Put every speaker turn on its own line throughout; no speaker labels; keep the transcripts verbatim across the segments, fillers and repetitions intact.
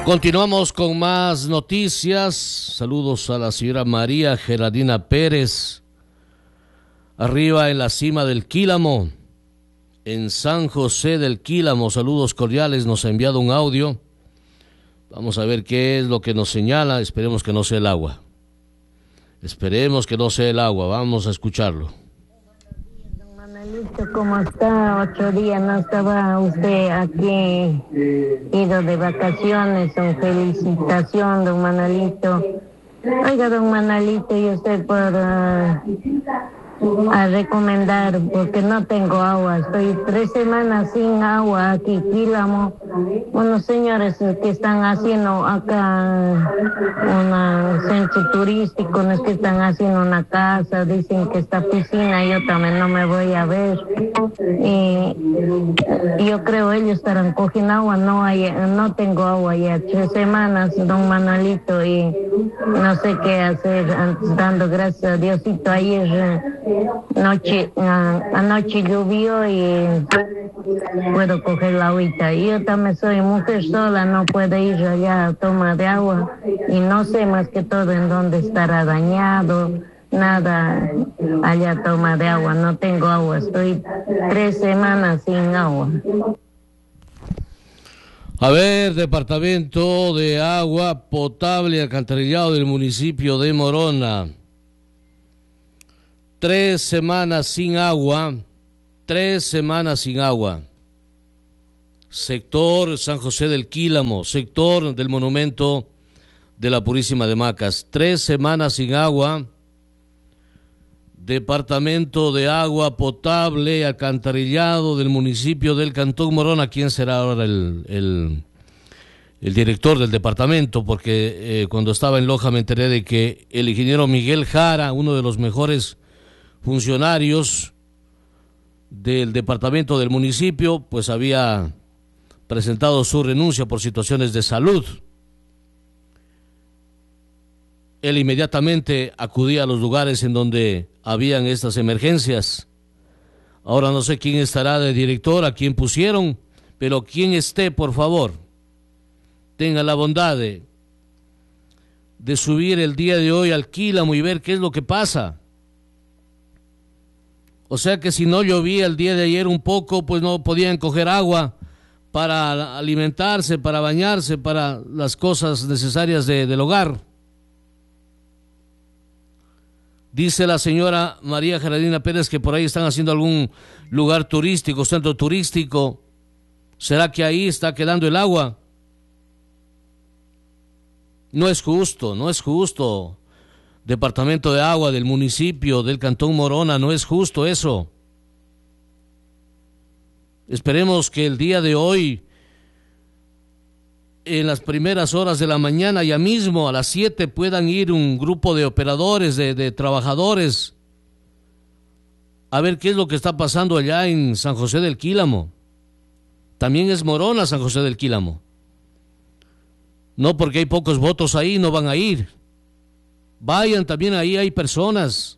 Continuamos con más noticias. Saludos a la señora María Geraldina Pérez, arriba en la cima del Quílamo, en San José del Quílamo. Saludos cordiales, nos ha enviado un audio. Vamos a ver qué es lo que nos señala. Esperemos que no sea el agua. Esperemos que no sea el agua. Vamos a escucharlo.
¿Cómo está? Ocho días no estaba usted aquí, ido de vacaciones. Una felicitación, don Manolito. Oiga, don Manolito, yo estoy por uh, a recomendar, porque no tengo agua. Estoy tres semanas sin agua aquí, Quílamo. Unos señores que están haciendo acá un centro turístico, no es que están haciendo una casa, dicen que esta piscina, yo también no me voy a ver. Y yo creo ellos estarán cogiendo agua, no hay, no tengo agua ya tres semanas, don Manolito, y no sé qué hacer, dando gracias a Diosito. Ayer noche, anoche llovió y puedo coger la agüita. Yo también soy mujer sola, no puedo ir allá a tomar de agua y no sé más que todo en dónde estará dañado. Nada, allá toma de agua, no tengo agua, estoy tres semanas sin agua.
A ver, Departamento de Agua Potable y Alcantarillado del municipio de Morona. Tres semanas sin agua, tres semanas sin agua. Sector San José del Quílamo, sector del Monumento de la Purísima de Macas. Tres semanas sin agua. Departamento de Agua Potable y Alcantarillado del municipio del Cantón Morona. ¿Quién será ahora el, el, el director del departamento? Porque eh, cuando estaba en Loja me enteré de que el ingeniero Miguel Jara, uno de los mejores funcionarios del departamento del municipio, pues había presentado su renuncia por situaciones de salud. Él inmediatamente acudía a los lugares en donde habían estas emergencias. Ahora no sé quién estará de director, a quién pusieron, pero quien esté, por favor, tenga la bondad de, de subir el día de hoy al Quílamo y ver qué es lo que pasa. O sea que si no llovía el día de ayer un poco, pues no podían coger agua para alimentarse, para bañarse, para las cosas necesarias de, del hogar. Dice la señora María Geraldina Pérez que por ahí están haciendo algún lugar turístico, centro turístico. ¿Será que ahí está quedando el agua? No es justo, no es justo. Departamento de Agua del municipio del Cantón Morona, no es justo eso. Esperemos que el día de hoy, en las primeras horas de la mañana, ya mismo a las siete, puedan ir un grupo de operadores, de, de trabajadores, a ver qué es lo que está pasando allá en San José del Quílamo. También es Morona San José del Quílamo. No porque hay pocos votos ahí, no van a ir. Vayan, también ahí hay personas.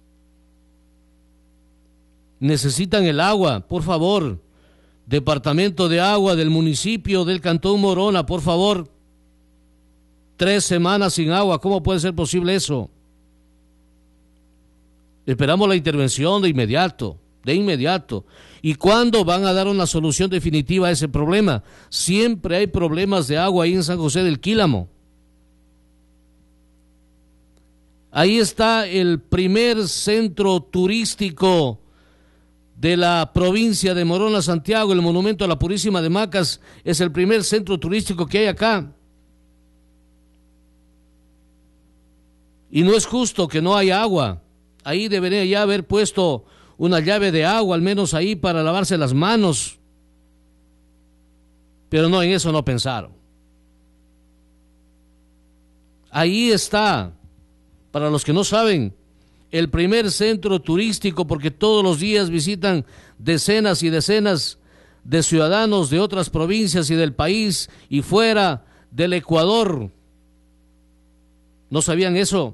Necesitan el agua, por favor. Departamento de Agua del municipio del Cantón Morona, por favor. Tres semanas sin agua, ¿cómo puede ser posible eso? Esperamos la intervención de inmediato, de inmediato. ¿Y cuándo van a dar una solución definitiva a ese problema? Siempre hay problemas de agua ahí en San José del Quílamo. Ahí está el primer centro turístico de la provincia de Morona, Santiago. El Monumento a la Purísima de Macas es el primer centro turístico que hay acá. Y no es justo que no haya agua. Ahí debería ya haber puesto una llave de agua, al menos ahí para lavarse las manos. Pero no, en eso no pensaron. Ahí está. Para los que no saben, el primer centro turístico, porque todos los días visitan decenas y decenas de ciudadanos de otras provincias y del país y fuera del Ecuador. ¿No sabían eso?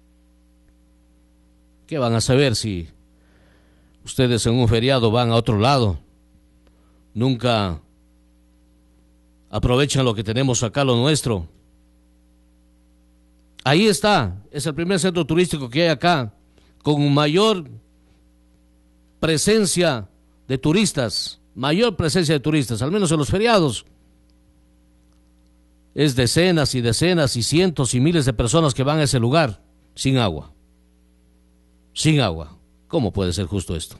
¿Qué van a saber si ustedes en un feriado van a otro lado? Nunca aprovechan lo que tenemos acá, lo nuestro. Ahí está, es el primer centro turístico que hay acá, con mayor presencia de turistas, mayor presencia de turistas, al menos en los feriados. Es decenas y decenas y cientos y miles de personas que van a ese lugar sin agua. Sin agua. ¿Cómo puede ser justo esto?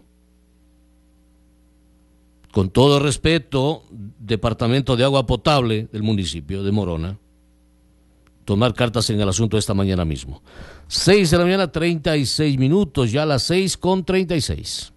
Con todo respeto, Departamento de Agua Potable del municipio de Morona, tomar cartas en el asunto esta mañana mismo. Seis de la mañana, treinta y seis minutos, ya las seis con treinta y seis.